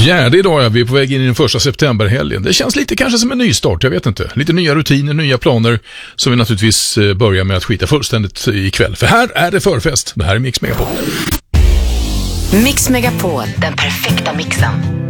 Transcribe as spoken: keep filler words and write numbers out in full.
Fjärde idag är vi på väg in i den första septemberhelgen. Det känns lite kanske som en ny start, jag vet inte. Lite nya rutiner, nya planer som vi naturligtvis börjar med att skita fullständigt ikväll. För här är det förfest. Det här är Mix Megapol. Mix Megapol, den perfekta mixen.